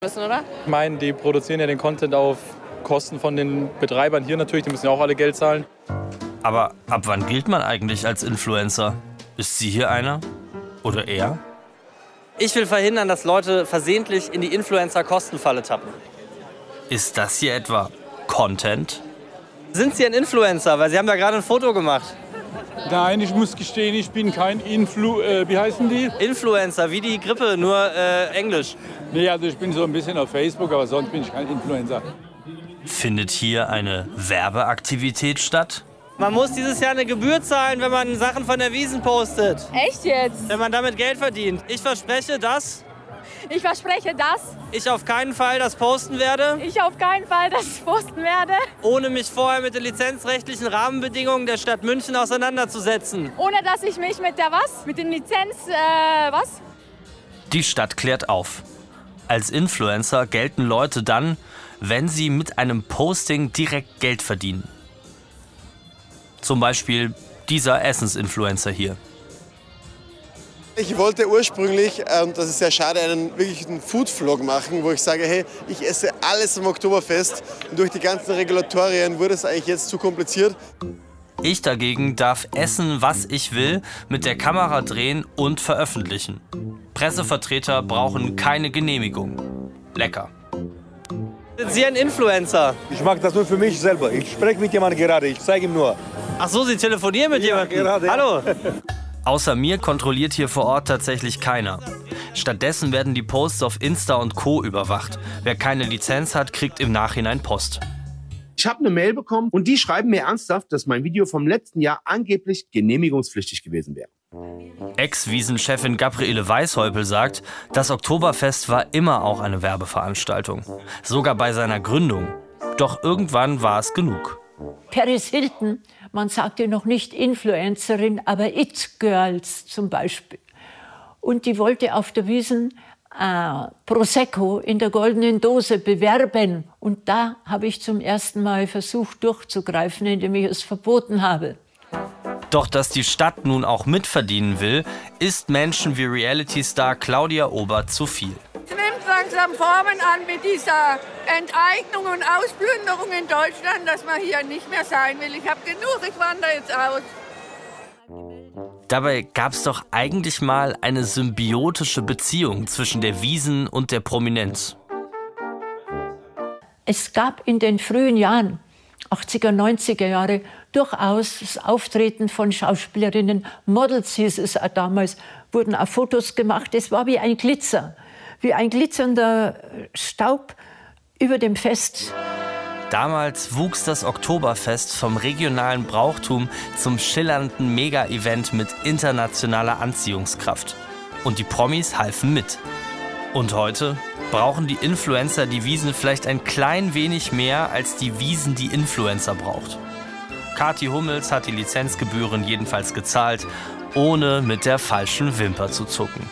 Wissen, oder? Ich meine, die produzieren ja den Content auf Kosten von den Betreibern hier natürlich, die müssen ja auch alle Geld zahlen. Aber ab wann gilt man eigentlich als Influencer? Ist sie hier einer? Oder er? Ich will verhindern, dass Leute versehentlich in die Influencer-Kostenfalle tappen. Ist das hier etwa Content? Sind Sie ein Influencer? Weil Sie haben da gerade ein Foto gemacht. Nein, ich muss gestehen, ich bin kein wie heißen die? Influencer, wie die Grippe, nur Englisch. Nee, also ich bin so ein bisschen auf Facebook, aber sonst bin ich kein Influencer. Findet hier eine Werbeaktivität statt? Man muss dieses Jahr eine Gebühr zahlen, wenn man Sachen von der Wiesn postet. Echt jetzt? Wenn man damit Geld verdient. Ich verspreche, dass ich auf keinen Fall das posten werde, ohne mich vorher mit den lizenzrechtlichen Rahmenbedingungen der Stadt München auseinanderzusetzen. Ohne dass ich mich mit der was? Mit den Die Stadt klärt auf. Als Influencer gelten Leute dann, wenn sie mit einem Posting direkt Geld verdienen. Zum Beispiel dieser Essensinfluencer hier. Ich wollte ursprünglich, und das ist sehr schade, einen wirklichen Food-Vlog machen, wo ich sage, hey, ich esse alles am Oktoberfest. Und durch die ganzen Regulatorien wurde es eigentlich jetzt zu kompliziert. Ich dagegen darf essen, was ich will, mit der Kamera drehen und veröffentlichen. Pressevertreter brauchen keine Genehmigung. Lecker. Sind Sie ein Influencer? Ich mache das nur für mich selber. Ich spreche mit jemandem gerade, ich zeige ihm nur. Ach so, Sie telefonieren mit jemandem? Gerade, ja. Hallo? Außer mir kontrolliert hier vor Ort tatsächlich keiner. Stattdessen werden die Posts auf Insta und Co. überwacht. Wer keine Lizenz hat, kriegt im Nachhinein Post. Ich habe eine Mail bekommen und die schreiben mir ernsthaft, dass mein Video vom letzten Jahr angeblich genehmigungspflichtig gewesen wäre. Ex-Wiesn-Chefin Gabriele Weishäupel sagt, das Oktoberfest war immer auch eine Werbeveranstaltung. Sogar bei seiner Gründung. Doch irgendwann war es genug. Paris Hilton, man sagte noch nicht Influencerin, aber It-Girls zum Beispiel. Und die wollte auf der Wiesn Prosecco in der goldenen Dose bewerben. Und da habe ich zum ersten Mal versucht durchzugreifen, indem ich es verboten habe. Doch dass die Stadt nun auch mitverdienen will, ist Menschen wie Reality-Star Claudia Obert zu viel. Es nimmt langsam Formen an mit dieser Enteignung und Ausplünderung in Deutschland, dass man hier nicht mehr sein will. Ich habe genug, ich wandere jetzt aus. Dabei gab es doch eigentlich mal eine symbiotische Beziehung zwischen der Wiesn und der Prominenz. Es gab in den frühen Jahren, 80er, 90er Jahre, durchaus das Auftreten von Schauspielerinnen. Models hieß es auch damals, wurden auch Fotos gemacht. Es war wie ein Glitzer, wie ein glitzernder Staub über dem Fest. Damals wuchs das Oktoberfest vom regionalen Brauchtum zum schillernden Mega-Event mit internationaler Anziehungskraft. Und die Promis halfen mit. Und heute brauchen die Influencer die Wiesn vielleicht ein klein wenig mehr, als die Wiesn die Influencer braucht. Kathi Hummels hat die Lizenzgebühren jedenfalls gezahlt, ohne mit der falschen Wimper zu zucken.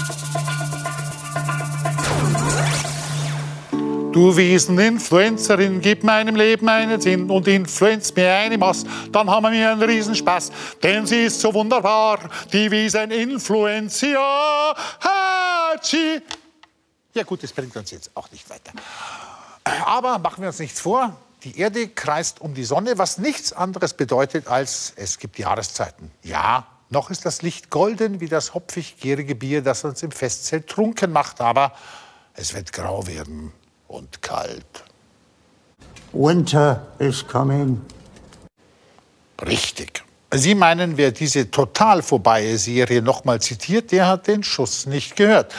Du Wiesn-Influencerin, gib meinem Leben einen Sinn und influenz mir eine Masse, dann haben wir einen Riesenspaß, denn sie ist so wunderbar, die Wiesn-Influencer. Hatschi! Ja gut, das bringt uns jetzt auch nicht weiter. Aber machen wir uns nichts vor, die Erde kreist um die Sonne, was nichts anderes bedeutet als, es gibt Jahreszeiten. Ja, noch ist das Licht golden wie das hopfig-gärige Bier, das uns im Festzelt trunken macht, aber es wird grau werden. Und kalt. Winter is coming. Richtig. Sie meinen, wer diese total vorbei Serie nochmal zitiert, der hat den Schuss nicht gehört.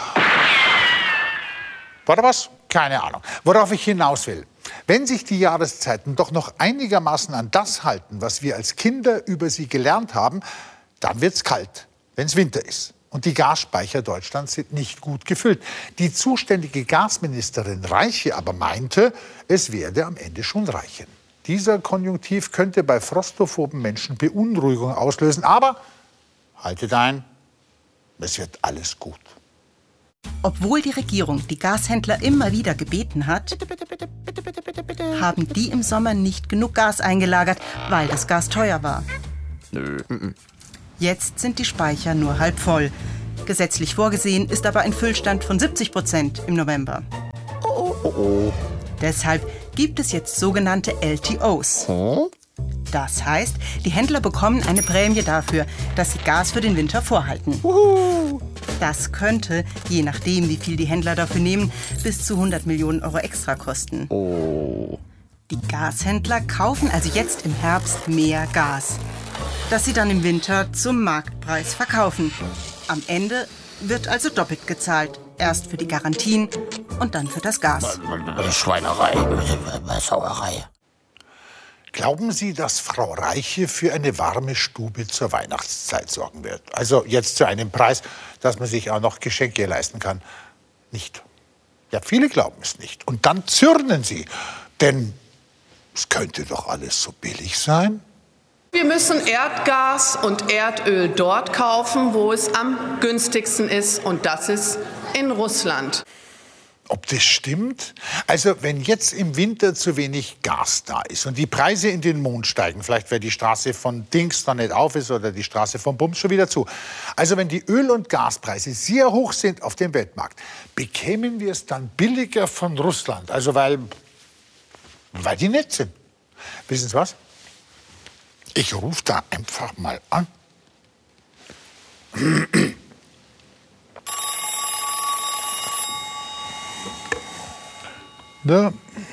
War da was? Keine Ahnung. Worauf ich hinaus will. Wenn sich die Jahreszeiten doch noch einigermaßen an das halten, was wir als Kinder über sie gelernt haben, dann wird's kalt, wenn es Winter ist. Und die Gasspeicher Deutschlands sind nicht gut gefüllt. Die zuständige Gasministerin Reiche aber meinte, es werde am Ende schon reichen. Dieser Konjunktiv könnte bei frostophoben Menschen Beunruhigung auslösen. Aber haltet ein, es wird alles gut. Obwohl die Regierung die Gashändler immer wieder gebeten hat, haben die im Sommer nicht genug Gas eingelagert, weil das Gas teuer war. Nö. Jetzt sind die Speicher nur halb voll. Gesetzlich vorgesehen ist aber ein Füllstand von 70% im November. Deshalb gibt es jetzt sogenannte LTOs. Das heißt, die Händler bekommen eine Prämie dafür, dass sie Gas für den Winter vorhalten. Das könnte, je nachdem, wie viel die Händler dafür nehmen, bis zu 100 Millionen Euro extra kosten. Die Gashändler kaufen also jetzt im Herbst mehr Gas, das sie dann im Winter zum Marktpreis verkaufen. Am Ende wird also doppelt gezahlt. Erst für die Garantien und dann für das Gas. Schweinerei, Sauerei. Glauben Sie, dass Frau Reiche für eine warme Stube zur Weihnachtszeit sorgen wird? Also jetzt zu einem Preis, dass man sich auch noch Geschenke leisten kann. Nicht. Ja, viele glauben es nicht. Und dann zürnen sie. Denn es könnte doch alles so billig sein. Wir müssen Erdgas und Erdöl dort kaufen, wo es am günstigsten ist. Und das ist in Russland. Ob das stimmt? Also wenn jetzt im Winter zu wenig Gas da ist und die Preise in den Mond steigen, vielleicht weil die Straße von Dings dann nicht auf ist oder die Straße von Bums schon wieder zu. Also wenn die Öl- und Gaspreise sehr hoch sind auf dem Weltmarkt, bekämen wir es dann billiger von Russland. Also weil die nett sind. Wissen Sie was? Ich rufe da einfach mal an. Da.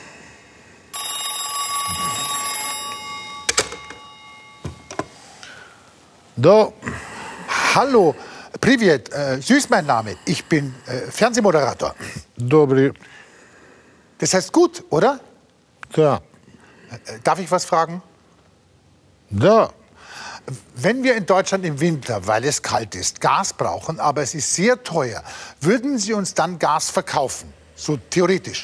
Da. Hallo. Privet. Süß mein Name. Ich bin Fernsehmoderator. Dobry. Das heißt gut, oder? Ja. Darf ich was fragen? Da. Wenn wir in Deutschland im Winter, weil es kalt ist, Gas brauchen, aber es ist sehr teuer, würden Sie uns dann Gas verkaufen? So theoretisch.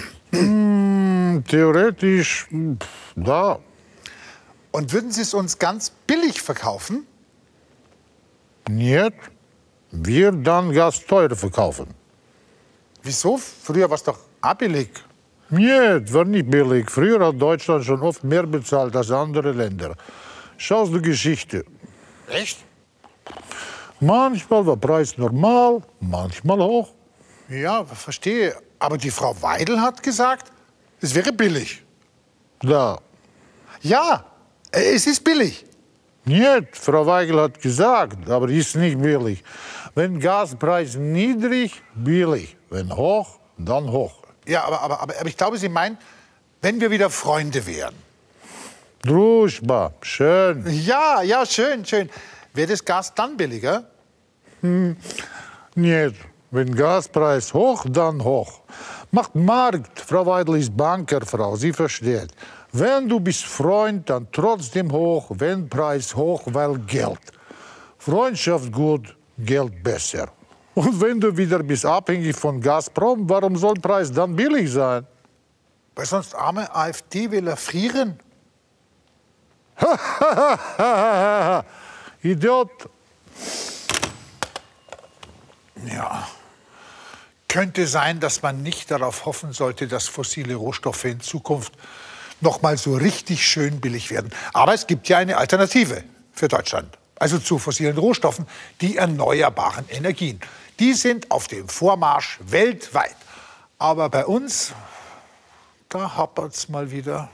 Theoretisch, da. Und würden Sie es uns ganz billig verkaufen? Nicht. Wir dann Gas teuer verkaufen. Wieso? Früher war es doch auch billig. Nicht, war nicht billig. Früher hat Deutschland schon oft mehr bezahlt als andere Länder. Schau die Geschichte. Echt? Manchmal war der Preis normal, manchmal hoch. Ja, verstehe. Aber die Frau Weidel hat gesagt, es wäre billig. Da. Ja, es ist billig. Nicht, Frau Weigel hat gesagt, aber ist nicht billig. Wenn Gaspreis niedrig, billig. Wenn hoch, dann hoch. Ja, aber ich glaube, Sie meinen, wenn wir wieder Freunde wären. Druschba, schön. Ja, schön. Wäre das Gas dann billiger? Nicht. Wenn Gaspreis hoch, dann hoch. Macht Markt. Frau Weidel ist Bankerfrau, sie versteht. Wenn du bist Freund, dann trotzdem hoch. Wenn Preis hoch, weil Geld. Freundschaft gut, Geld besser. Und wenn du wieder bist abhängig von Gazprom, warum soll Preis dann billig sein? Weil sonst arme AfD-Wähler frieren. Idiot. Ja. Könnte sein, dass man nicht darauf hoffen sollte, dass fossile Rohstoffe in Zukunft noch mal so richtig schön billig werden. Aber es gibt ja eine Alternative für Deutschland. Also zu fossilen Rohstoffen, die erneuerbaren Energien. Die sind auf dem Vormarsch weltweit. Aber bei uns, da hapert's mal wieder.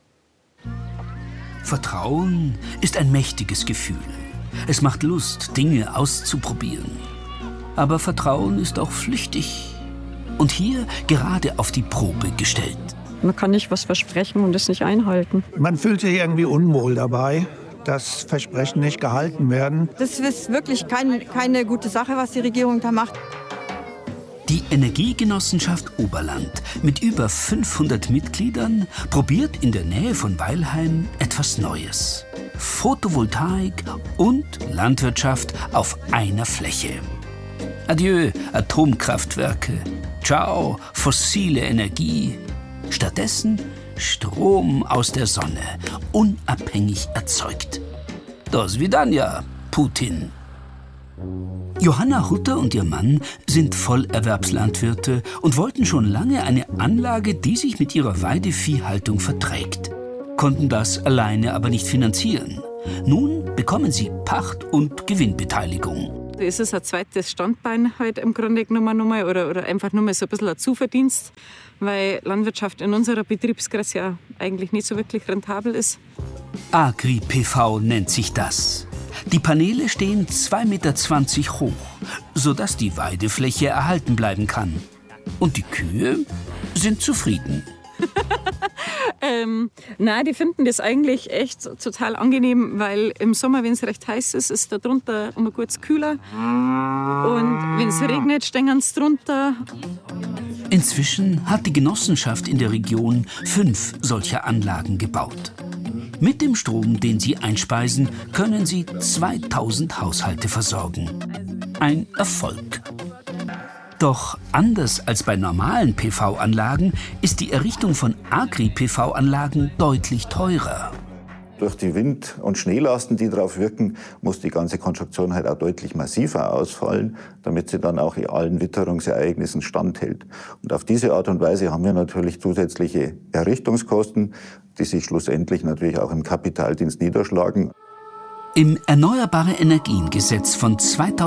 Vertrauen ist ein mächtiges Gefühl. Es macht Lust, Dinge auszuprobieren. Aber Vertrauen ist auch flüchtig und hier gerade auf die Probe gestellt. Man kann nicht was versprechen und es nicht einhalten. Man fühlt sich irgendwie unwohl dabei, dass Versprechen nicht gehalten werden. Das ist wirklich keine gute Sache, was die Regierung da macht. Die Energiegenossenschaft Oberland mit über 500 Mitgliedern probiert in der Nähe von Weilheim etwas Neues. Photovoltaik und Landwirtschaft auf einer Fläche. Adieu, Atomkraftwerke. Ciao, fossile Energie. Stattdessen Strom aus der Sonne, unabhängig erzeugt. Do svidania, Putin. Johanna Hutter und ihr Mann sind Vollerwerbslandwirte und wollten schon lange eine Anlage, die sich mit ihrer Weideviehhaltung verträgt. Konnten das alleine aber nicht finanzieren. Nun bekommen sie Pacht- und Gewinnbeteiligung. Es ist ein zweites Standbein halt im Grunde genommen nochmal oder einfach nur mal so ein bisschen ein Zuverdienst, weil Landwirtschaft in unserer Betriebsgröße ja eigentlich nicht so wirklich rentabel ist. Agri-PV nennt sich das. Die Paneele stehen 2,20 Meter hoch, sodass die Weidefläche erhalten bleiben kann. Und die Kühe sind zufrieden. Nein, die finden das eigentlich echt total angenehm, weil im Sommer, wenn es recht heiß ist, ist da drunter immer kurz kühler. Und wenn es regnet, stehen sie drunter. Inzwischen hat die Genossenschaft in der Region 5 solcher Anlagen gebaut. Mit dem Strom, den sie einspeisen, können sie 2000 Haushalte versorgen. Ein Erfolg. Doch anders als bei normalen PV-Anlagen ist die Errichtung von Agri-PV-Anlagen deutlich teurer. Durch die Wind- und Schneelasten, die darauf wirken, muss die ganze Konstruktion halt auch deutlich massiver ausfallen, damit sie dann auch allen Witterungsereignissen standhält. Und auf diese Art und Weise haben wir natürlich zusätzliche Errichtungskosten, die sich schlussendlich natürlich auch im Kapitaldienst niederschlagen. Im Erneuerbare-Energien-Gesetz von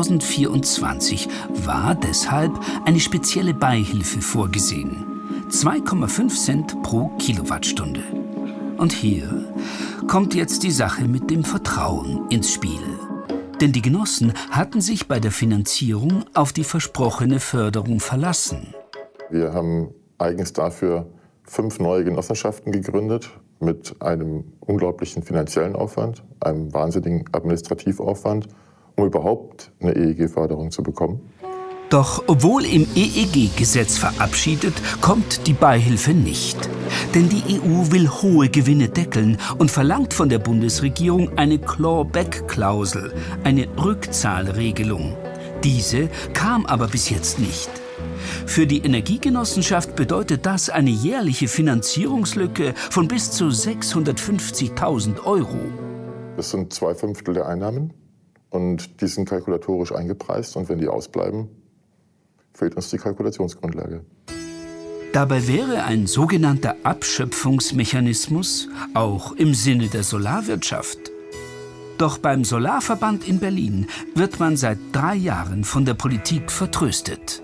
2024 war deshalb eine spezielle Beihilfe vorgesehen. 2,5 Cent pro Kilowattstunde. Und hier kommt jetzt die Sache mit dem Vertrauen ins Spiel. Denn die Genossen hatten sich bei der Finanzierung auf die versprochene Förderung verlassen. Wir haben eigens dafür 5 neue Genossenschaften gegründet, mit einem unglaublichen finanziellen Aufwand, einem wahnsinnigen Administrativaufwand, um überhaupt eine EEG-Förderung zu bekommen. Doch obwohl im EEG-Gesetz verabschiedet, kommt die Beihilfe nicht. Denn die EU will hohe Gewinne deckeln und verlangt von der Bundesregierung eine Clawback-Klausel, eine Rückzahlregelung. Diese kam aber bis jetzt nicht. Für die Energiegenossenschaft bedeutet das eine jährliche Finanzierungslücke von bis zu 650.000 €. Das sind 2/5 der Einnahmen und die sind kalkulatorisch eingepreist. Und wenn die ausbleiben, fehlt uns die Kalkulationsgrundlage. Dabei wäre ein sogenannter Abschöpfungsmechanismus auch im Sinne der Solarwirtschaft. Doch beim Solarverband in Berlin wird man seit 3 Jahren von der Politik vertröstet.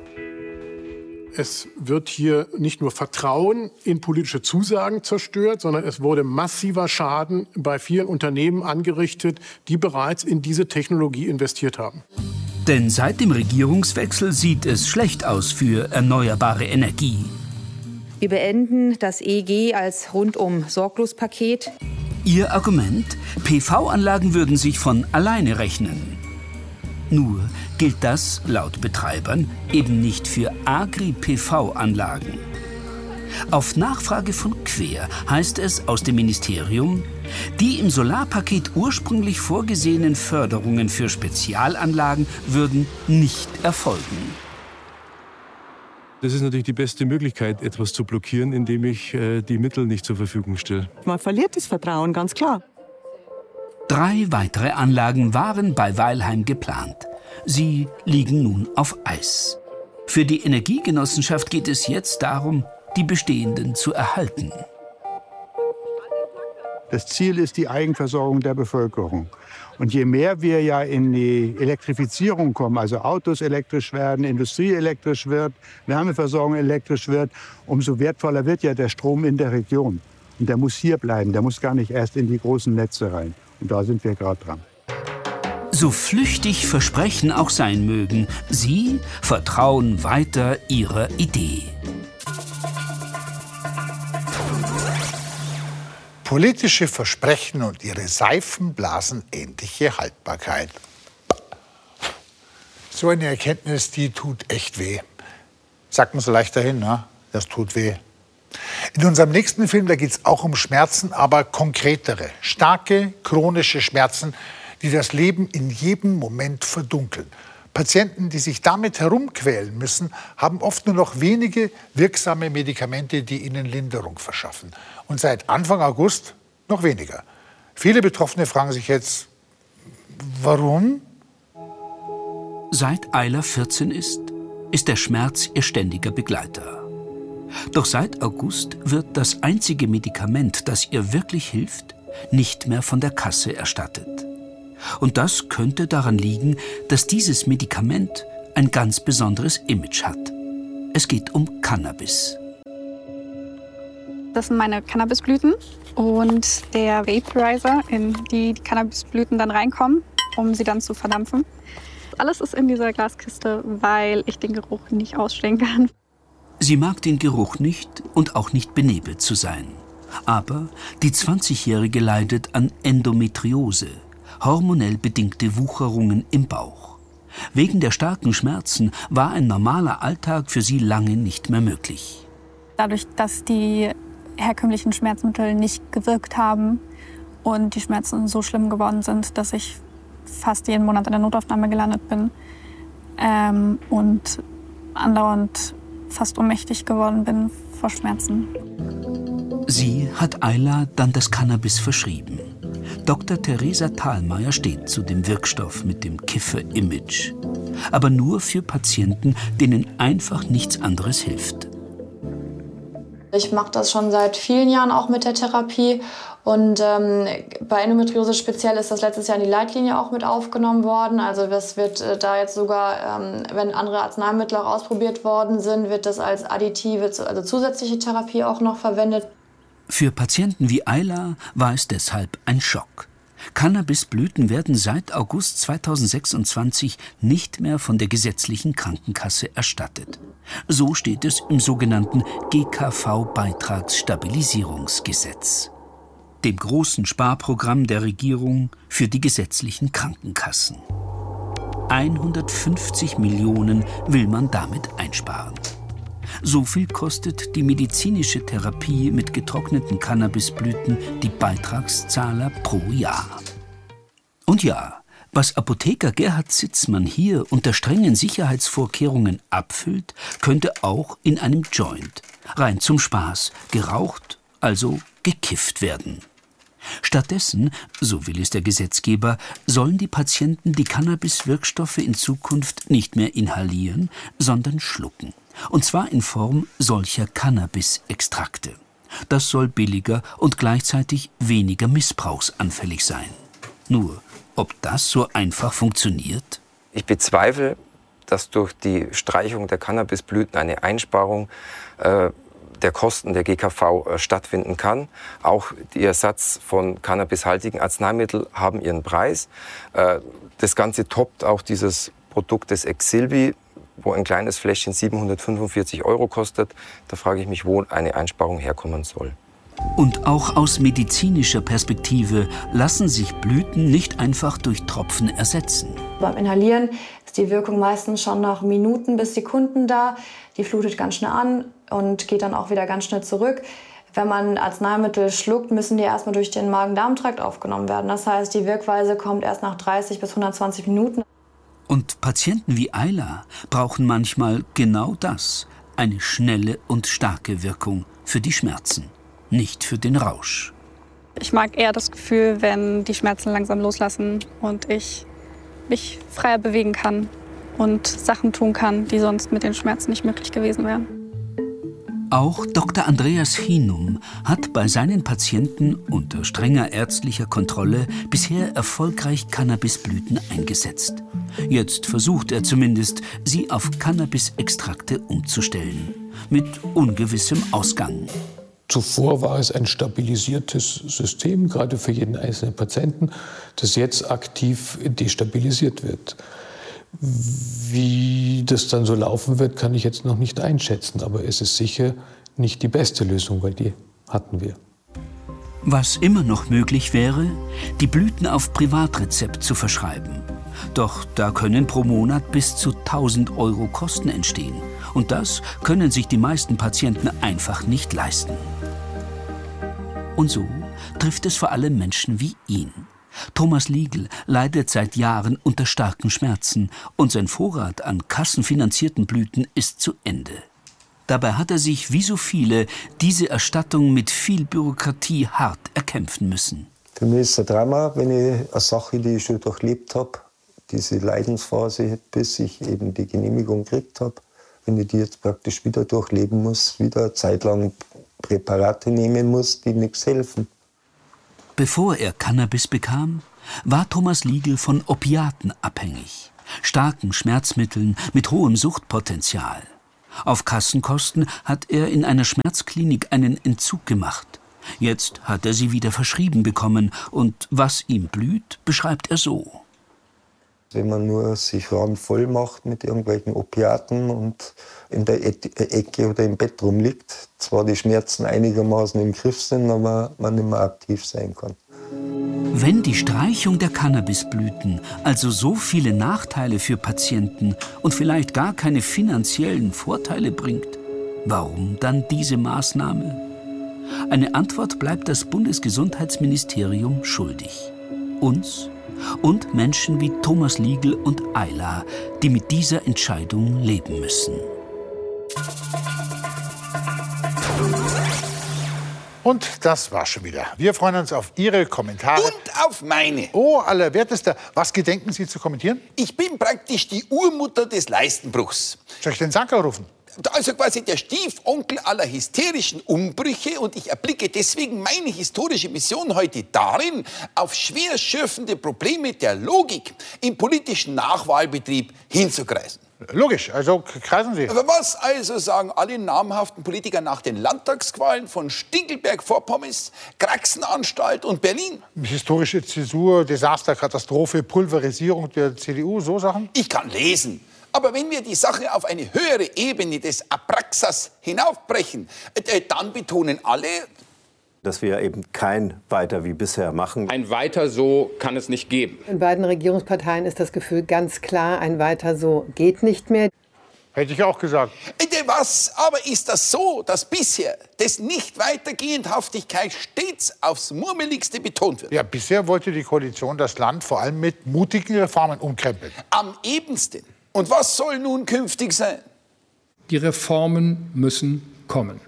Es wird hier nicht nur Vertrauen in politische Zusagen zerstört, sondern es wurde massiver Schaden bei vielen Unternehmen angerichtet, die bereits in diese Technologie investiert haben. Denn seit dem Regierungswechsel sieht es schlecht aus für erneuerbare Energie. Wir beenden das EEG als Rundum-Sorglos-Paket. Ihr Argument? PV-Anlagen würden sich von alleine rechnen. Nur gilt das, laut Betreibern, eben nicht für Agri-PV-Anlagen. Auf Nachfrage von Quer heißt es aus dem Ministerium, die im Solarpaket ursprünglich vorgesehenen Förderungen für Spezialanlagen würden nicht erfolgen. Das ist natürlich die beste Möglichkeit, etwas zu blockieren, indem ich die Mittel nicht zur Verfügung stelle. Man verliert das Vertrauen, ganz klar. 3 weitere Anlagen waren bei Weilheim geplant. Sie liegen nun auf Eis. Für die Energiegenossenschaft geht es jetzt darum, die bestehenden zu erhalten. Das Ziel ist die Eigenversorgung der Bevölkerung. Und je mehr wir ja in die Elektrifizierung kommen, also Autos elektrisch werden, Industrie elektrisch wird, Wärmeversorgung elektrisch wird, umso wertvoller wird ja der Strom in der Region. Und der muss hier bleiben, der muss gar nicht erst in die großen Netze rein. Und da sind wir gerade dran. So flüchtig Versprechen auch sein mögen, Sie vertrauen weiter Ihrer Idee. Politische Versprechen und ihre seifenblasenähnliche Haltbarkeit. So eine Erkenntnis, die tut echt weh. Sagt man so leicht dahin, ne? Das tut weh. In unserem nächsten Film, da geht es auch um Schmerzen, aber konkretere, starke, chronische Schmerzen, die das Leben in jedem Moment verdunkeln. Patienten, die sich damit herumquälen müssen, haben oft nur noch wenige wirksame Medikamente, die ihnen Linderung verschaffen. Und seit Anfang August noch weniger. Viele Betroffene fragen sich jetzt, warum? Seit Ayla 14 ist der Schmerz ihr ständiger Begleiter. Doch seit August wird das einzige Medikament, das ihr wirklich hilft, nicht mehr von der Kasse erstattet. Und das könnte daran liegen, dass dieses Medikament ein ganz besonderes Image hat. Es geht um Cannabis. Das sind meine Cannabisblüten und der Vaporizer, in die Cannabisblüten dann reinkommen, um sie dann zu verdampfen. Alles ist in dieser Glaskiste, weil ich den Geruch nicht ausstehen kann. Sie mag den Geruch nicht und auch nicht benebelt zu sein. Aber die 20-Jährige leidet an Endometriose, hormonell bedingte Wucherungen im Bauch. Wegen der starken Schmerzen war ein normaler Alltag für sie lange nicht mehr möglich. Dadurch, dass die herkömmlichen Schmerzmittel nicht gewirkt haben und die Schmerzen so schlimm geworden sind, dass ich fast jeden Monat in der Notaufnahme gelandet bin und andauernd fast ohnmächtig geworden bin vor Schmerzen. Sie hat Ayla dann das Cannabis verschrieben. Dr. Theresa Thalmeier steht zu dem Wirkstoff mit dem Kiffer-Image. Aber nur für Patienten, denen einfach nichts anderes hilft. Ich mache das schon seit vielen Jahren auch mit der Therapie. Und bei Endometriose speziell ist das letztes Jahr in die Leitlinie auch mit aufgenommen worden. Also das wird da jetzt sogar, wenn andere Arzneimittel auch ausprobiert worden sind, wird das als additive, also zusätzliche Therapie auch noch verwendet. Für Patienten wie Ayla war es deshalb ein Schock. Cannabisblüten werden seit August 2026 nicht mehr von der gesetzlichen Krankenkasse erstattet. So steht es im sogenannten GKV-Beitragsstabilisierungsgesetz, dem großen Sparprogramm der Regierung für die gesetzlichen Krankenkassen. 150 Millionen will man damit einsparen. So viel kostet die medizinische Therapie mit getrockneten Cannabisblüten die Beitragszahler pro Jahr. Und ja, was Apotheker Gerhard Sitzmann hier unter strengen Sicherheitsvorkehrungen abfüllt, könnte auch in einem Joint, rein zum Spaß, geraucht, also gekifft werden. Stattdessen, so will es der Gesetzgeber, sollen die Patienten die Cannabiswirkstoffe in Zukunft nicht mehr inhalieren, sondern schlucken. Und zwar in Form solcher Cannabisextrakte. Das soll billiger und gleichzeitig weniger missbrauchsanfällig sein. Nur, ob das so einfach funktioniert? Ich bezweifle, dass durch die Streichung der Cannabisblüten eine Einsparung der Kosten der GKV stattfinden kann. Auch der Ersatz von cannabishaltigen Arzneimitteln haben ihren Preis. Das Ganze toppt auch dieses Produkt des Exilbi, wo ein kleines Fläschchen 745 € kostet. Da frage ich mich, wo eine Einsparung herkommen soll. Und auch aus medizinischer Perspektive lassen sich Blüten nicht einfach durch Tropfen ersetzen. Beim Inhalieren ist die Wirkung meistens schon nach Minuten bis Sekunden da. Die flutet ganz schnell an und geht dann auch wieder ganz schnell zurück. Wenn man Arzneimittel schluckt, müssen die erstmal durch den Magen-Darm-Trakt aufgenommen werden. Das heißt, die Wirkweise kommt erst nach 30 bis 120 Minuten. Und Patienten wie Ayla brauchen manchmal genau das, eine schnelle und starke Wirkung für die Schmerzen, nicht für den Rausch. Ich mag eher das Gefühl, wenn die Schmerzen langsam loslassen und ich mich freier bewegen kann und Sachen tun kann, die sonst mit den Schmerzen nicht möglich gewesen wären. Auch Dr. Andreas Hinum hat bei seinen Patienten unter strenger ärztlicher Kontrolle bisher erfolgreich Cannabisblüten eingesetzt. Jetzt versucht er zumindest, sie auf Cannabisextrakte umzustellen. Mit ungewissem Ausgang. Zuvor war es ein stabilisiertes System, gerade für jeden einzelnen Patienten, das jetzt aktiv destabilisiert wird. Wie das dann so laufen wird, kann ich jetzt noch nicht einschätzen. Aber es ist sicher nicht die beste Lösung, weil die hatten wir. Was immer noch möglich wäre, die Blüten auf Privatrezept zu verschreiben. Doch da können pro Monat bis zu 1.000 € Kosten entstehen. Und das können sich die meisten Patienten einfach nicht leisten. Und so trifft es vor allem Menschen wie ihn. Thomas Liegl leidet seit Jahren unter starken Schmerzen und sein Vorrat an kassenfinanzierten Blüten ist zu Ende. Dabei hat er sich, wie so viele, diese Erstattung mit viel Bürokratie hart erkämpfen müssen. Für mich ist es ein Drama, wenn ich eine Sache, die ich schon durchlebt habe, diese Leidensphase, bis ich eben die Genehmigung gekriegt habe, wenn ich die jetzt praktisch wieder durchleben muss, wieder eine Zeit lang Präparate nehmen muss, die nichts helfen. Bevor er Cannabis bekam, war Thomas Liegl von Opiaten abhängig, starken Schmerzmitteln mit hohem Suchtpotenzial. Auf Kassenkosten hat er in einer Schmerzklinik einen Entzug gemacht. Jetzt hat er sie wieder verschrieben bekommen und was ihm blüht, beschreibt er so. Wenn man nur sich randvoll macht mit irgendwelchen Opiaten und in der Ecke oder im Bett rumliegt, zwar die Schmerzen einigermaßen im Griff sind, aber man nicht mehr aktiv sein kann. Wenn die Streichung der Cannabisblüten also so viele Nachteile für Patienten und vielleicht gar keine finanziellen Vorteile bringt, warum dann diese Maßnahme? Eine Antwort bleibt das Bundesgesundheitsministerium schuldig. Uns und Menschen wie Thomas Liegl und Ayla, die mit dieser Entscheidung leben müssen. Und das war schon wieder. Wir freuen uns auf Ihre Kommentare. Und auf meine. Oh, Allerwertester, was gedenken Sie zu kommentieren? Ich bin praktisch die Urmutter des Leistenbruchs. Soll ich den Sanker rufen? Also quasi der Stiefonkel aller hysterischen Umbrüche, und ich erblicke deswegen meine historische Mission heute darin, auf schwer schürfende Probleme der Logik im politischen Nachwahlbetrieb hinzukreisen. Logisch, also kreisen Sie. Aber was also sagen alle namhaften Politiker nach den Landtagswahlen von Stinkelberg-Vorpommes, Kraxenanstalt und Berlin? Historische Zäsur, Desaster, Katastrophe, Pulverisierung der CDU, so Sachen? Ich kann lesen. Aber wenn wir die Sache auf eine höhere Ebene des Abraxas hinaufbrechen, dann betonen alle, dass wir eben kein Weiter wie bisher machen. Ein Weiter so kann es nicht geben. In beiden Regierungsparteien ist das Gefühl ganz klar, ein Weiter so geht nicht mehr. Hätte ich auch gesagt. Was aber ist das so, dass bisher des Nicht-Weitergehendhaftigkeit stets aufs Murmeligste betont wird? Ja, bisher wollte die Koalition das Land vor allem mit mutigen Reformen umkrempeln. Am ebensten. Und was soll nun künftig sein? Die Reformen müssen kommen.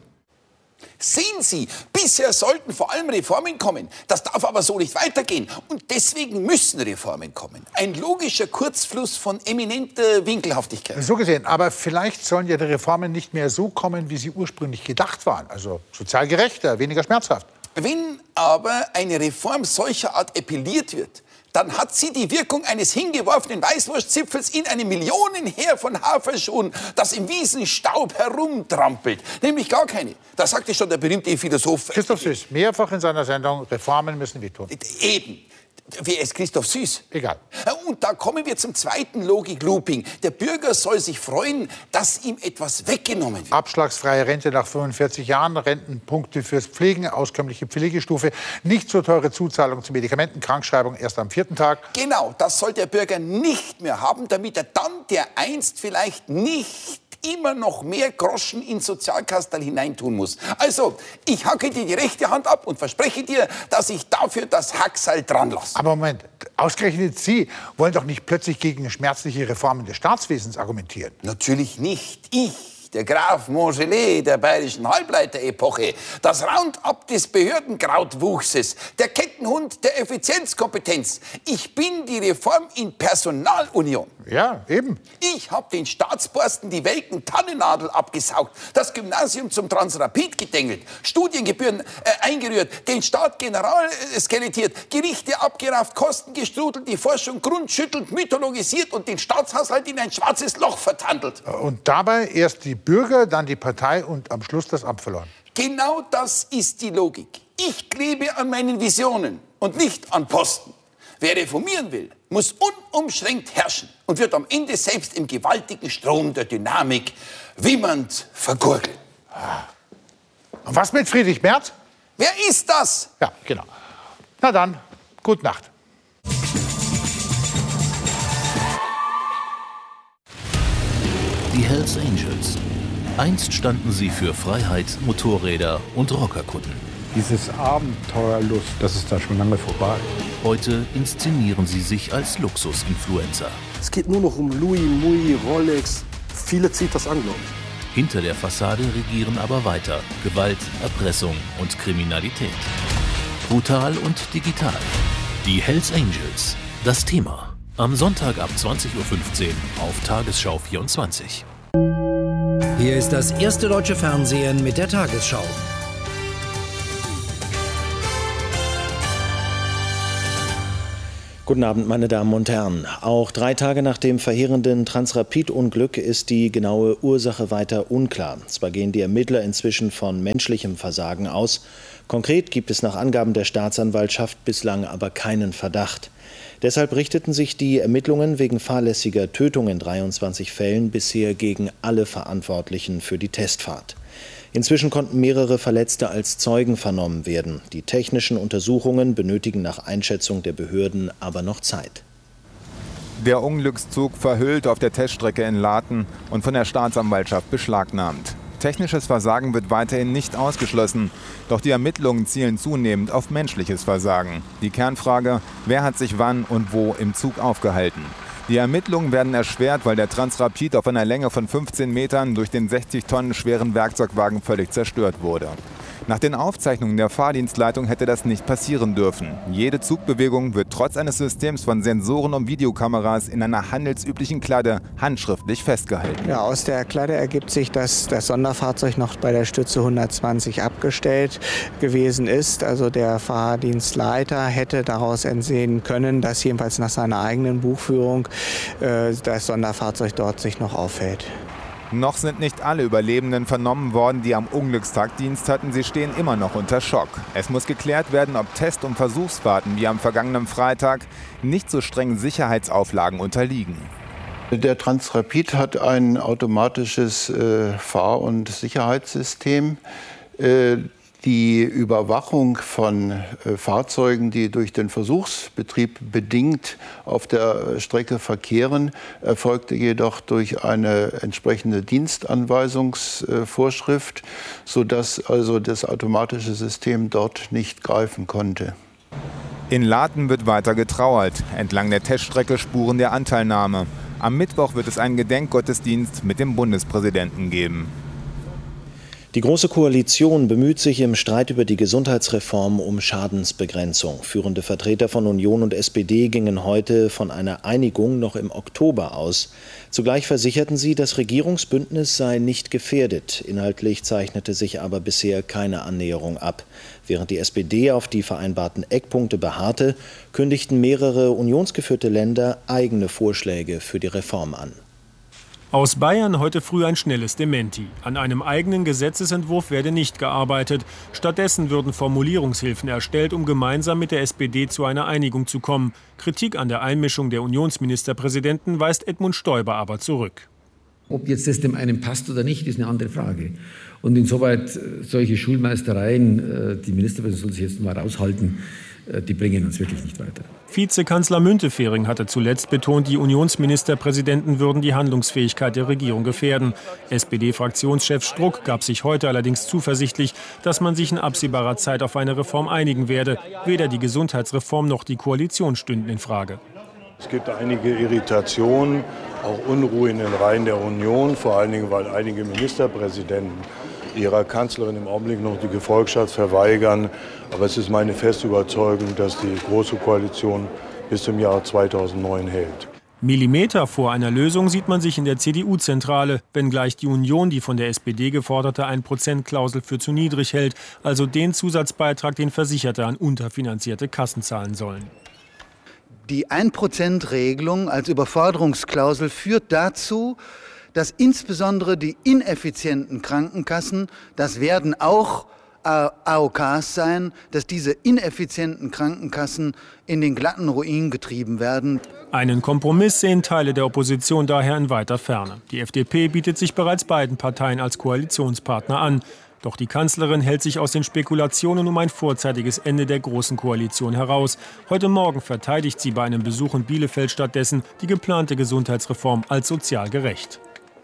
Sehen Sie, bisher sollten vor allem Reformen kommen. Das darf aber so nicht weitergehen. Und deswegen müssen Reformen kommen. Ein logischer Kurzfluss von eminenter Winkelhaftigkeit. So gesehen, aber vielleicht sollen ja die Reformen nicht mehr so kommen, wie sie ursprünglich gedacht waren. Also sozial gerechter, weniger schmerzhaft. Wenn aber eine Reform solcher Art epiliert wird, dann hat sie die Wirkung eines hingeworfenen Weißwurstzipfels in einem Millionenheer von Haferschuhen, das im Wiesenstaub herumtrampelt. Nämlich gar keine. Das sagte schon der berühmte Philosoph Christoph Süß, mehrfach in seiner Sendung, Reformen müssen wehtun. Eben. Wer ist Christoph Süß? Egal. Und da kommen wir zum zweiten Logik-Looping. Der Bürger soll sich freuen, dass ihm etwas weggenommen wird. Abschlagsfreie Rente nach 45 Jahren, Rentenpunkte fürs Pflegen, auskömmliche Pflegestufe, nicht so teure Zuzahlung zu Medikamenten, Krankschreibung erst am 4. Tag. Genau, das soll der Bürger nicht mehr haben, damit er dann dereinst vielleicht nicht immer noch mehr Groschen ins Sozialkastel hineintun muss. Also, ich hacke dir die rechte Hand ab und verspreche dir, dass ich dafür das Hackseil dran lasse. Aber Moment, ausgerechnet Sie wollen doch nicht plötzlich gegen schmerzliche Reformen des Staatswesens argumentieren. Natürlich nicht. Ich, der Graf Mongelet der bayerischen Halbleiterepoche, das Roundup des Behördenkrautwuchses, der Kettenhund der Effizienzkompetenz. Ich bin die Reform in Personalunion. Ja, eben. Ich habe den Staatsborsten die welken Tannennadel abgesaugt, das Gymnasium zum Transrapid gedengelt, Studiengebühren eingerührt, den Staat general skelettiert, Gerichte abgerafft, Kosten gestrudelt, die Forschung grundschüttelnd mythologisiert und den Staatshaushalt in ein schwarzes Loch vertandelt. Und dabei erst die Bürger, dann die Partei und am Schluss das Amt verloren. Genau das ist die Logik. Ich klebe an meinen Visionen und nicht an Posten. Wer reformieren will, muss unumschränkt herrschen und wird am Ende selbst im gewaltigen Strom der Dynamik wimmernd vergurgeln. Und was mit Friedrich Merz? Wer ist das? Ja, genau. Na dann, gute Nacht. Die Hells Angels. Einst standen sie für Freiheit, Motorräder und Rockerkutten. Dieses Abenteuerlust, das ist da schon lange vorbei. Heute inszenieren sie sich als Luxus-Influencer. Es geht nur noch um Louis, Mui, Rolex. Viele zieht das an, glaube ich. Hinter der Fassade regieren aber weiter Gewalt, Erpressung und Kriminalität. Brutal und digital. Die Hells Angels. Das Thema. Am Sonntag ab 20:15 Uhr auf Tagesschau 24. Hier ist das erste deutsche Fernsehen mit der Tagesschau. Guten Abend, meine Damen und Herren. Auch 3 Tage nach dem verheerenden Transrapid-Unglück ist die genaue Ursache weiter unklar. Zwar gehen die Ermittler inzwischen von menschlichem Versagen aus. Konkret gibt es nach Angaben der Staatsanwaltschaft bislang aber keinen Verdacht. Deshalb richteten sich die Ermittlungen wegen fahrlässiger Tötung in 23 Fällen bisher gegen alle Verantwortlichen für die Testfahrt. Inzwischen konnten mehrere Verletzte als Zeugen vernommen werden. Die technischen Untersuchungen benötigen nach Einschätzung der Behörden aber noch Zeit. Der Unglückszug verhüllt auf der Teststrecke in Laten und von der Staatsanwaltschaft beschlagnahmt. Technisches Versagen wird weiterhin nicht ausgeschlossen, doch die Ermittlungen zielen zunehmend auf menschliches Versagen. Die Kernfrage, wer hat sich wann und wo im Zug aufgehalten? Die Ermittlungen werden erschwert, weil der Transrapid auf einer Länge von 15 Metern durch den 60 Tonnen schweren Werkzeugwagen völlig zerstört wurde. Nach den Aufzeichnungen der Fahrdienstleitung hätte das nicht passieren dürfen. Jede Zugbewegung wird trotz eines Systems von Sensoren und Videokameras in einer handelsüblichen Kladde handschriftlich festgehalten. Ja, aus der Kladde ergibt sich, dass das Sonderfahrzeug noch bei der Stütze 120 abgestellt gewesen ist. Also der Fahrdienstleiter hätte daraus entsehen können, dass jedenfalls nach seiner eigenen Buchführung das Sonderfahrzeug dort sich noch aufhält. Noch sind nicht alle Überlebenden vernommen worden, die am Unglückstag Dienst hatten. Sie stehen immer noch unter Schock. Es muss geklärt werden, ob Test- und Versuchsfahrten wie am vergangenen Freitag nicht so strengen Sicherheitsauflagen unterliegen. Der Transrapid hat ein automatisches Fahr- und Sicherheitssystem. Die Überwachung von Fahrzeugen, die durch den Versuchsbetrieb bedingt auf der Strecke verkehren, erfolgte jedoch durch eine entsprechende Dienstanweisungsvorschrift, sodass also das automatische System dort nicht greifen konnte. In Laten wird weiter getrauert. Entlang der Teststrecke Spuren der Anteilnahme. Am Mittwoch wird es einen Gedenkgottesdienst mit dem Bundespräsidenten geben. Die Große Koalition bemüht sich im Streit über die Gesundheitsreform um Schadensbegrenzung. Führende Vertreter von Union und SPD gingen heute von einer Einigung noch im Oktober aus. Zugleich versicherten sie, das Regierungsbündnis sei nicht gefährdet. Inhaltlich zeichnete sich aber bisher keine Annäherung ab. Während die SPD auf die vereinbarten Eckpunkte beharrte, kündigten mehrere unionsgeführte Länder eigene Vorschläge für die Reform an. Aus Bayern heute früh ein schnelles Dementi. An einem eigenen Gesetzesentwurf werde nicht gearbeitet. Stattdessen würden Formulierungshilfen erstellt, um gemeinsam mit der SPD zu einer Einigung zu kommen. Kritik an der Einmischung der Unionsministerpräsidenten weist Edmund Stoiber aber zurück. Ob jetzt das dem einen passt oder nicht, ist eine andere Frage. Und insoweit solche Schulmeistereien, die Ministerpräsidentin soll sich jetzt mal raushalten, die bringen uns wirklich nicht weiter. Vizekanzler Müntefering hatte zuletzt betont, die Unionsministerpräsidenten würden die Handlungsfähigkeit der Regierung gefährden. SPD-Fraktionschef Struck gab sich heute allerdings zuversichtlich, dass man sich in absehbarer Zeit auf eine Reform einigen werde. Weder die Gesundheitsreform noch die Koalition stünden in Frage. Es gibt einige Irritationen, auch Unruhe in den Reihen der Union, vor allen Dingen, weil einige Ministerpräsidenten ihrer Kanzlerin im Augenblick noch die Gefolgschaft verweigern. Aber es ist meine feste Überzeugung, dass die Große Koalition bis zum Jahr 2009 hält. Millimeter vor einer Lösung sieht man sich in der CDU-Zentrale, wenngleich die Union die von der SPD geforderte 1%-Klausel für zu niedrig hält, also den Zusatzbeitrag, den Versicherte an unterfinanzierte Kassen zahlen sollen. Die 1%-Regelung als Überforderungsklausel führt dazu, dass insbesondere die ineffizienten Krankenkassen, das werden auch AOKs sein, dass diese ineffizienten Krankenkassen in den glatten Ruin getrieben werden. Einen Kompromiss sehen Teile der Opposition daher in weiter Ferne. Die FDP bietet sich bereits beiden Parteien als Koalitionspartner an. Doch die Kanzlerin hält sich aus den Spekulationen um ein vorzeitiges Ende der Großen Koalition heraus. Heute Morgen verteidigt sie bei einem Besuch in Bielefeld stattdessen die geplante Gesundheitsreform als sozial gerecht.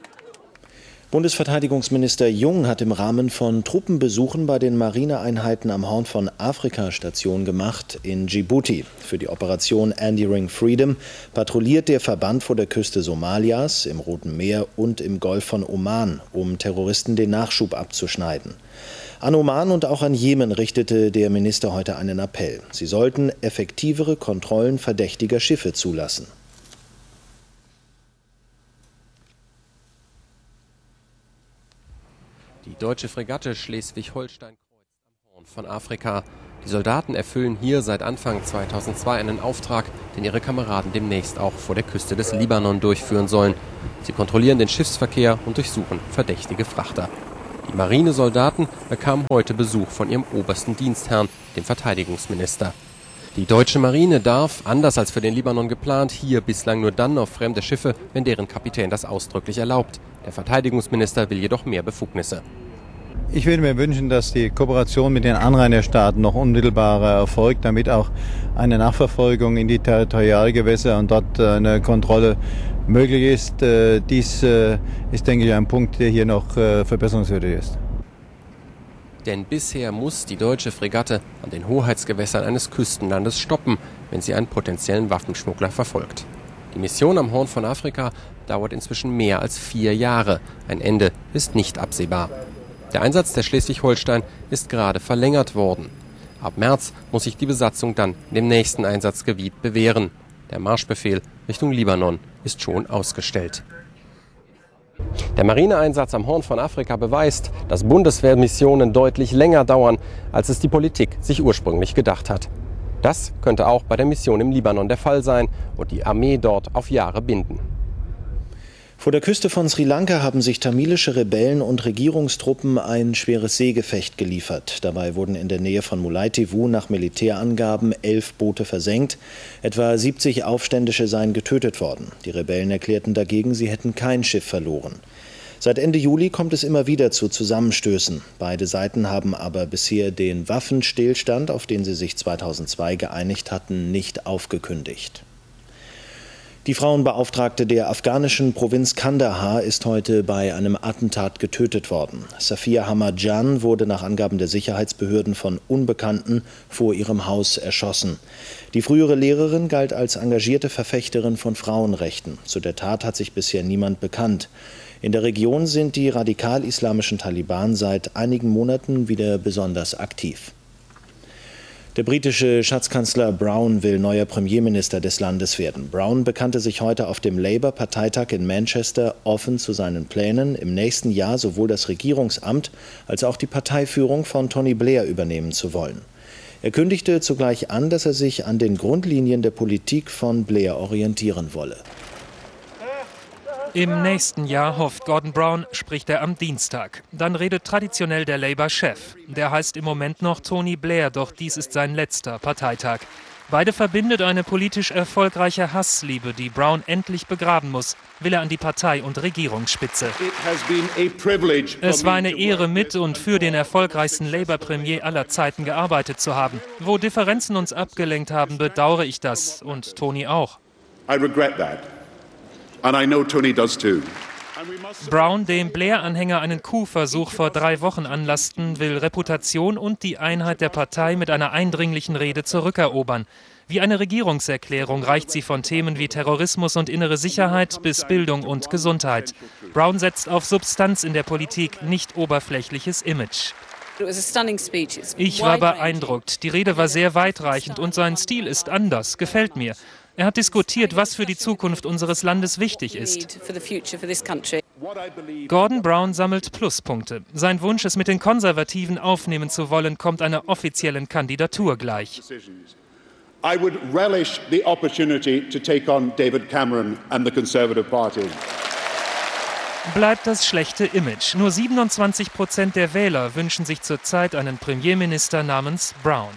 Bundesverteidigungsminister Jung hat im Rahmen von Truppenbesuchen bei den Marineeinheiten am Horn von Afrika Station gemacht in Djibouti. Für die Operation Enduring Freedom patrouilliert der Verband vor der Küste Somalias, im Roten Meer und im Golf von Oman, um Terroristen den Nachschub abzuschneiden. An Oman und auch an Jemen richtete der Minister heute einen Appell. Sie sollten effektivere Kontrollen verdächtiger Schiffe zulassen. Die deutsche Fregatte Schleswig-Holstein kreuzt am Horn von Afrika. Die Soldaten erfüllen hier seit Anfang 2002 einen Auftrag, den ihre Kameraden demnächst auch vor der Küste des Libanon durchführen sollen. Sie kontrollieren den Schiffsverkehr und durchsuchen verdächtige Frachter. Die Marinesoldaten bekamen heute Besuch von ihrem obersten Dienstherrn, dem Verteidigungsminister. Die deutsche Marine darf, anders als für den Libanon geplant, hier bislang nur dann auf fremde Schiffe, wenn deren Kapitän das ausdrücklich erlaubt. Der Verteidigungsminister will jedoch mehr Befugnisse. Ich würde mir wünschen, dass die Kooperation mit den Anrainerstaaten noch unmittelbarer erfolgt, damit auch eine Nachverfolgung in die Territorialgewässer und dort eine Kontrolle möglich ist. Dies ist, denke ich, ein Punkt, der hier noch verbesserungswürdig ist. Denn bisher muss die deutsche Fregatte an den Hoheitsgewässern eines Küstenlandes stoppen, wenn sie einen potenziellen Waffenschmuggler verfolgt. Die Mission am Horn von Afrika dauert inzwischen mehr als 4 Jahre. Ein Ende ist nicht absehbar. Der Einsatz der Schleswig-Holstein ist gerade verlängert worden. Ab März muss sich die Besatzung dann in dem nächsten Einsatzgebiet bewähren. Der Marschbefehl Richtung Libanon ist schon ausgestellt. Der Marineeinsatz am Horn von Afrika beweist, dass Bundeswehrmissionen deutlich länger dauern, als es die Politik sich ursprünglich gedacht hat. Das könnte auch bei der Mission im Libanon der Fall sein und die Armee dort auf Jahre binden. Vor der Küste von Sri Lanka haben sich tamilische Rebellen und Regierungstruppen ein schweres Seegefecht geliefert. Dabei wurden in der Nähe von Mullaitivu nach Militärangaben 11 Boote versenkt. Etwa 70 Aufständische seien getötet worden. Die Rebellen erklärten dagegen, sie hätten kein Schiff verloren. Seit Ende Juli kommt es immer wieder zu Zusammenstößen. Beide Seiten haben aber bisher den Waffenstillstand, auf den sie sich 2002 geeinigt hatten, nicht aufgekündigt. Die Frauenbeauftragte der afghanischen Provinz Kandahar ist heute bei einem Attentat getötet worden. Safia Hamad-Jan wurde nach Angaben der Sicherheitsbehörden von Unbekannten vor ihrem Haus erschossen. Die frühere Lehrerin galt als engagierte Verfechterin von Frauenrechten. Zu der Tat hat sich bisher niemand bekannt. In der Region sind die radikal-islamischen Taliban seit einigen Monaten wieder besonders aktiv. Der britische Schatzkanzler Brown will neuer Premierminister des Landes werden. Brown bekannte sich heute auf dem Labour-Parteitag in Manchester offen zu seinen Plänen, im nächsten Jahr sowohl das Regierungsamt als auch die Parteiführung von Tony Blair übernehmen zu wollen. Er kündigte zugleich an, dass er sich an den Grundlinien der Politik von Blair orientieren wolle. Im nächsten Jahr, hofft Gordon Brown, spricht er am Dienstag. Dann redet traditionell der Labour-Chef. Der heißt im Moment noch Tony Blair, doch dies ist sein letzter Parteitag. Beide verbindet eine politisch erfolgreiche Hassliebe, die Brown endlich begraben muss, will er an die Partei- und Regierungsspitze. Es war eine Ehre, mit und für den erfolgreichsten Labour-Premier aller Zeiten gearbeitet zu haben. Wo Differenzen uns abgelenkt haben, bedauere ich das und Tony auch. I regret that. And I know Tony does too. Brown, dem Blair-Anhänger einen Coup-Versuch vor 3 Wochen anlassten, will Reputation und die Einheit der Partei mit einer eindringlichen Rede zurückerobern. Wie eine Regierungserklärung reicht sie von Themen wie Terrorismus und innere Sicherheit bis Bildung und Gesundheit. Brown setzt auf Substanz in der Politik, nicht oberflächliches Image. Ich war beeindruckt. Die Rede war sehr weitreichend und sein Stil ist anders, gefällt mir. Er hat diskutiert, was für die Zukunft unseres Landes wichtig ist. Gordon Brown sammelt Pluspunkte. Sein Wunsch, es mit den Konservativen aufnehmen zu wollen, kommt einer offiziellen Kandidatur gleich. I would relish the opportunity to take on David Cameron and the Conservative Party. Bleibt das schlechte Image. Nur 27% der Wähler wünschen sich zurzeit einen Premierminister namens Brown.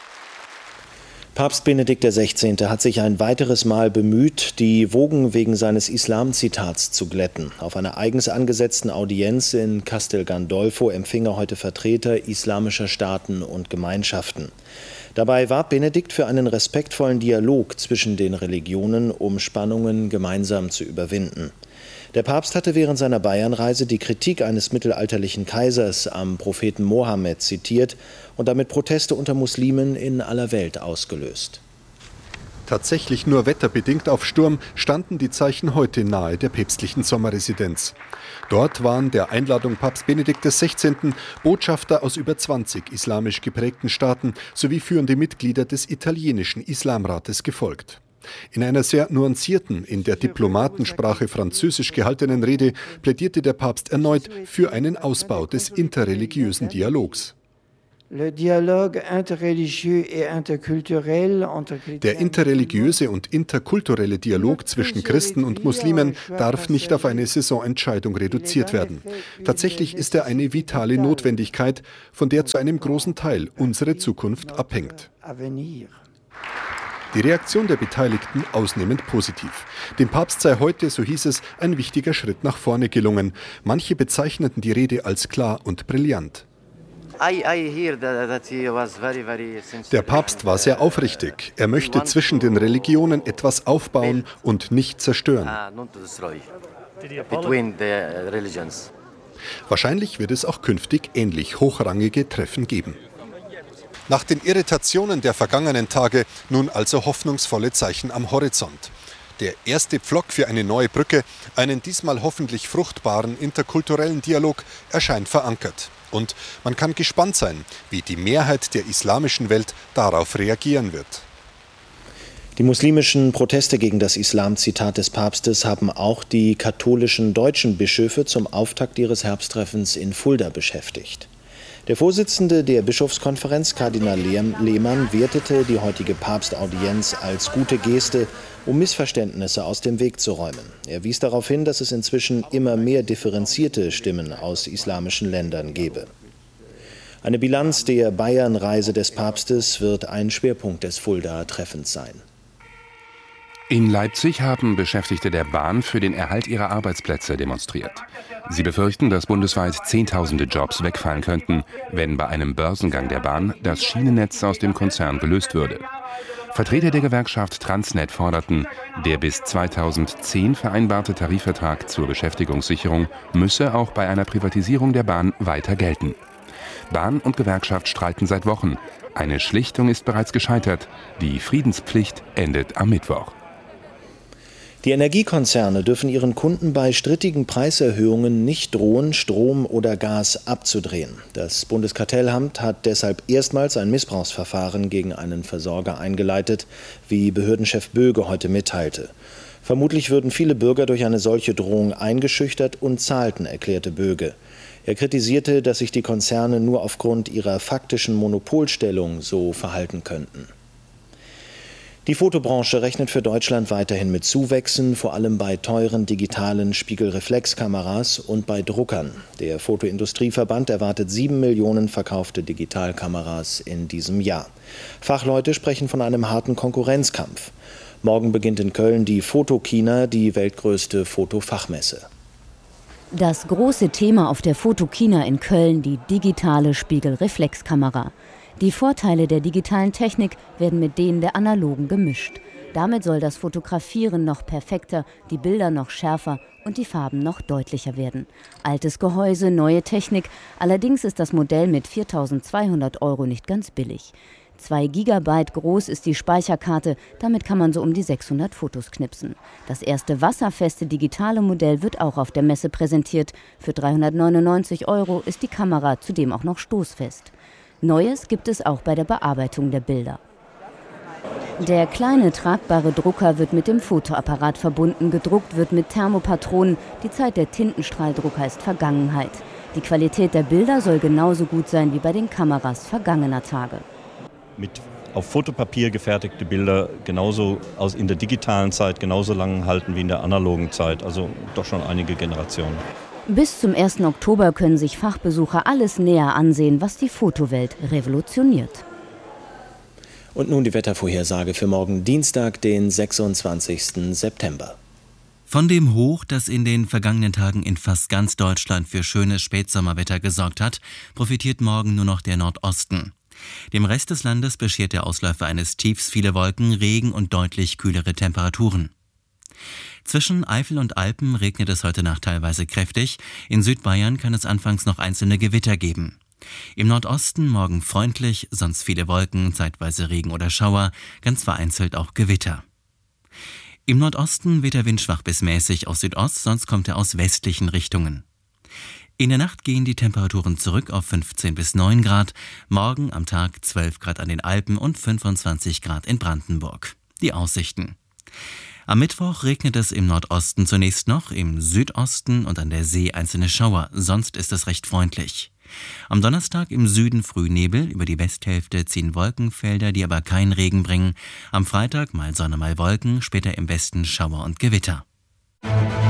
Papst Benedikt XVI. Hat sich ein weiteres Mal bemüht, die Wogen wegen seines Islamzitats zu glätten. Auf einer eigens angesetzten Audienz in Castel Gandolfo empfing er heute Vertreter islamischer Staaten und Gemeinschaften. Dabei warb Benedikt für einen respektvollen Dialog zwischen den Religionen, um Spannungen gemeinsam zu überwinden. Der Papst hatte während seiner Bayernreise die Kritik eines mittelalterlichen Kaisers am Propheten Mohammed zitiert und damit Proteste unter Muslimen in aller Welt ausgelöst. Tatsächlich nur wetterbedingt auf Sturm standen die Zeichen heute nahe der päpstlichen Sommerresidenz. Dort waren der Einladung Papst Benedikt XVI. Botschafter aus über 20 islamisch geprägten Staaten sowie führende Mitglieder des italienischen Islamrates gefolgt. In einer sehr nuancierten, in der Diplomatensprache Französisch gehaltenen Rede plädierte der Papst erneut für einen Ausbau des interreligiösen Dialogs. Der interreligiöse und interkulturelle Dialog zwischen Christen und Muslimen darf nicht auf eine Saisonentscheidung reduziert werden. Tatsächlich ist er eine vitale Notwendigkeit, von der zu einem großen Teil unsere Zukunft abhängt. Die Reaktion der Beteiligten ausnehmend positiv. Dem Papst sei heute, so hieß es, ein wichtiger Schritt nach vorne gelungen. Manche bezeichneten die Rede als klar und brillant. Der Papst war sehr aufrichtig. Er möchte zwischen den Religionen etwas aufbauen und nicht zerstören. Wahrscheinlich wird es auch künftig ähnlich hochrangige Treffen geben. Nach den Irritationen der vergangenen Tage nun also hoffnungsvolle Zeichen am Horizont. Der erste Pflock für eine neue Brücke, einen diesmal hoffentlich fruchtbaren interkulturellen Dialog, erscheint verankert. Und man kann gespannt sein, wie die Mehrheit der islamischen Welt darauf reagieren wird. Die muslimischen Proteste gegen das Islam-Zitat des Papstes haben auch die katholischen deutschen Bischöfe zum Auftakt ihres Herbsttreffens in Fulda beschäftigt. Der Vorsitzende der Bischofskonferenz, Kardinal Lehmann, wertete die heutige Papstaudienz als gute Geste, um Missverständnisse aus dem Weg zu räumen. Er wies darauf hin, dass es inzwischen immer mehr differenzierte Stimmen aus islamischen Ländern gebe. Eine Bilanz der Bayern-Reise des Papstes wird ein Schwerpunkt des Fulda-Treffens sein. In Leipzig haben Beschäftigte der Bahn für den Erhalt ihrer Arbeitsplätze demonstriert. Sie befürchten, dass bundesweit Zehntausende Jobs wegfallen könnten, wenn bei einem Börsengang der Bahn das Schienennetz aus dem Konzern gelöst würde. Vertreter der Gewerkschaft Transnet forderten, der bis 2010 vereinbarte Tarifvertrag zur Beschäftigungssicherung müsse auch bei einer Privatisierung der Bahn weiter gelten. Bahn und Gewerkschaft streiten seit Wochen. Eine Schlichtung ist bereits gescheitert. Die Friedenspflicht endet am Mittwoch. Die Energiekonzerne dürfen ihren Kunden bei strittigen Preiserhöhungen nicht drohen, Strom oder Gas abzudrehen. Das Bundeskartellamt hat deshalb erstmals ein Missbrauchsverfahren gegen einen Versorger eingeleitet, wie Behördenchef Böge heute mitteilte. Vermutlich würden viele Bürger durch eine solche Drohung eingeschüchtert und zahlten, erklärte Böge. Er kritisierte, dass sich die Konzerne nur aufgrund ihrer faktischen Monopolstellung so verhalten könnten. Die Fotobranche rechnet für Deutschland weiterhin mit Zuwächsen, vor allem bei teuren digitalen Spiegelreflexkameras und bei Druckern. Der Fotoindustrieverband erwartet 7 Millionen verkaufte Digitalkameras in diesem Jahr. Fachleute sprechen von einem harten Konkurrenzkampf. Morgen beginnt in Köln die Photokina, die weltgrößte Fotofachmesse. Das große Thema auf der Photokina in Köln, die digitale Spiegelreflexkamera. Die Vorteile der digitalen Technik werden mit denen der analogen gemischt. Damit soll das Fotografieren noch perfekter, die Bilder noch schärfer und die Farben noch deutlicher werden. Altes Gehäuse, neue Technik. Allerdings ist das Modell mit 4.200 € nicht ganz billig. 2 Gigabyte groß ist die Speicherkarte, damit kann man so um die 600 Fotos knipsen. Das erste wasserfeste digitale Modell wird auch auf der Messe präsentiert. Für 399 € ist die Kamera zudem auch noch stoßfest. Neues gibt es auch bei der Bearbeitung der Bilder. Der kleine tragbare Drucker wird mit dem Fotoapparat verbunden, gedruckt wird mit Thermopatronen. Die Zeit der Tintenstrahldrucker ist Vergangenheit. Die Qualität der Bilder soll genauso gut sein wie bei den Kameras vergangener Tage. Mit auf Fotopapier gefertigte Bilder genauso in der digitalen Zeit genauso lang halten wie in der analogen Zeit, also doch schon einige Generationen. Bis zum 1. Oktober können sich Fachbesucher alles näher ansehen, was die Fotowelt revolutioniert. Und nun die Wettervorhersage für morgen Dienstag, den 26. September. Von dem Hoch, das in den vergangenen Tagen in fast ganz Deutschland für schönes Spätsommerwetter gesorgt hat, profitiert morgen nur noch der Nordosten. Dem Rest des Landes beschert der Ausläufer eines Tiefs viele Wolken, Regen und deutlich kühlere Temperaturen. Zwischen Eifel und Alpen regnet es heute Nacht teilweise kräftig. In Südbayern kann es anfangs noch einzelne Gewitter geben. Im Nordosten morgen freundlich, sonst viele Wolken, zeitweise Regen oder Schauer, ganz vereinzelt auch Gewitter. Im Nordosten weht der Wind schwach bis mäßig aus Südost, sonst kommt er aus westlichen Richtungen. In der Nacht gehen die Temperaturen zurück auf 15 bis 9 Grad, morgen am Tag 12 Grad an den Alpen und 25 Grad in Brandenburg. Die Aussichten. Am Mittwoch regnet es im Nordosten zunächst noch, im Südosten und an der See einzelne Schauer, sonst ist es recht freundlich. Am Donnerstag im Süden Frühnebel, über die Westhälfte ziehen Wolkenfelder, die aber keinen Regen bringen. Am Freitag mal Sonne, mal Wolken, später im Westen Schauer und Gewitter.